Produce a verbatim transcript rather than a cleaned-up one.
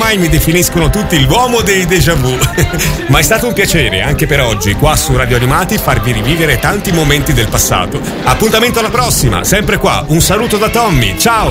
ormai mi definiscono tutti l'uomo dei déjà vu. Ma è stato un piacere anche per oggi qua su Radio Animati farvi rivivere tanti momenti del passato. Appuntamento alla prossima, sempre qua. Un saluto da Tommy, ciao!